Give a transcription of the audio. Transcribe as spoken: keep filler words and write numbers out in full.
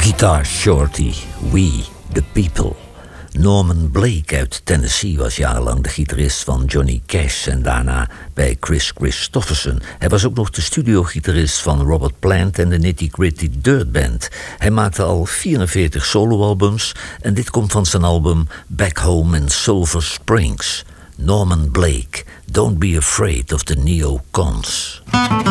Guitar Shorty, We the People. Norman Blake uit Tennessee was jarenlang de gitarist van Johnny Cash en daarna bij Chris Christofferson. Hij was ook nog de studiogitarist van Robert Plant en de Nitty Gritty Dirt Band. Hij maakte al vierenveertig soloalbums en dit komt van zijn album Back Home in Silver Springs. Norman Blake, Don't Be Afraid of the Neocons.